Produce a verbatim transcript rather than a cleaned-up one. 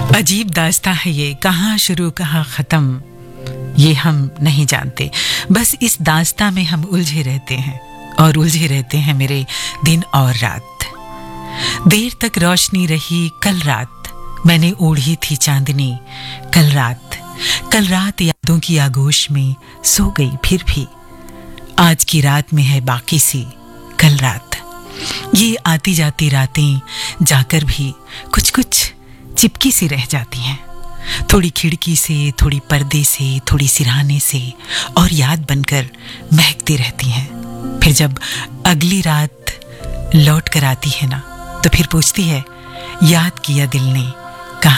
अजीब दास्तां है ये, कहाँ शुरू कहाँ ख़त्म ये हम नहीं जानते। बस इस दास्तां में हम उलझे रहते हैं और उलझे रहते हैं मेरे दिन और रात। देर तक रोशनी रही कल रात, मैंने ओढ़ी थी चांदनी कल रात। कल रात यादों की आगोश में सो गई फिर भी, आज की रात में है बाकी सी कल रात। ये आती जाती रातें जाकर भी कुछ कुछ चिपकी सी रह जाती हैं, थोड़ी खिड़की से, थोड़ी पर्दे से, थोड़ी सिरहाने से, और याद बनकर महकती रहती हैं। फिर जब अगली रात लौट कर आती है ना, तो फिर पूछती है याद किया दिल ने